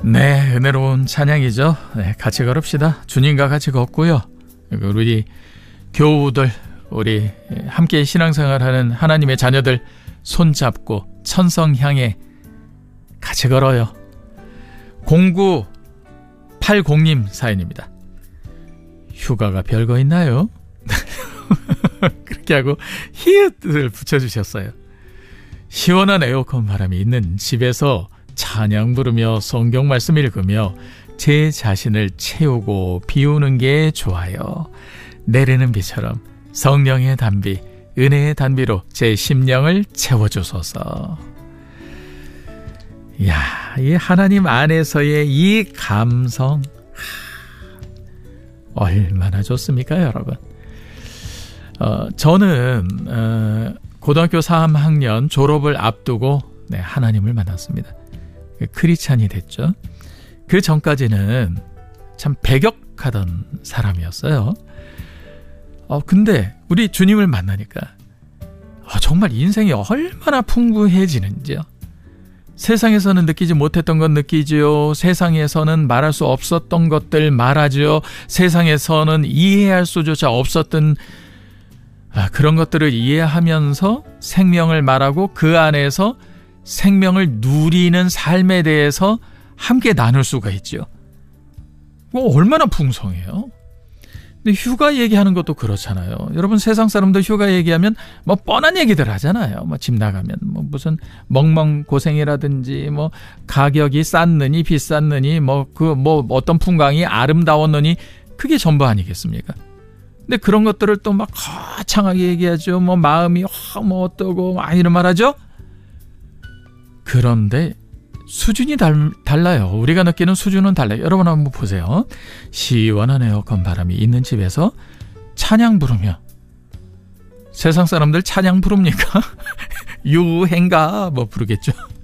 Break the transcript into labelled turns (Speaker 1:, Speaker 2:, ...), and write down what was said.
Speaker 1: 네, 은혜로운 찬양이죠. 네, 같이 걸읍시다. 주님과 같이 걷고요. 우리 교우들, 우리 함께 신앙생활하는 하나님의 자녀들 손잡고 천성 향해 같이 걸어요. 0980님 사연입니다. 휴가가 별거 있나요? 그렇게 하고 히읗을 붙여주셨어요. 시원한 에어컨 바람이 있는 집에서 찬양 부르며 성경 말씀 읽으며 제 자신을 채우고 비우는 게 좋아요. 내리는 비처럼 성령의 단비, 은혜의 단비로 제 심령을 채워주소서. 이야, 이 하나님 안에서의 이 감성 얼마나 좋습니까, 여러분? 저는 고등학교 3학년 졸업을 앞두고 하나님을 만났습니다. 크리스찬이 됐죠. 그 전까지는 참 배격하던 사람이었어요. 근데 우리 주님을 만나니까 정말 인생이 얼마나 풍부해지는지요. 세상에서는 느끼지 못했던 것 느끼지요. 세상에서는 말할 수 없었던 것들 말하지요. 세상에서는 이해할 수조차 없었던 그런 것들을 이해하면서 생명을 말하고 그 안에서 생명을 누리는 삶에 대해서 함께 나눌 수가 있죠. 얼마나 풍성해요. 근데 휴가 얘기하는 것도 그렇잖아요. 여러분, 세상 사람들 휴가 얘기하면 뻔한 얘기들 하잖아요. 집 나가면 무슨 멍멍 고생이라든지 가격이 쌌느니 비쌌느니 어떤 풍광이 아름다웠느니 그게 전부 아니겠습니까? 근데 그런 것들을 또 거창하게 얘기하죠. 마음이 어떠고 이런 말 하죠. 그런데 수준이 달라요. 우리가 느끼는 수준은 달라요. 여러분 한번 보세요. 시원한 에어컨 바람이 있는 집에서 찬양 부르며, 세상 사람들 찬양 부릅니까? 유행가 부르겠죠.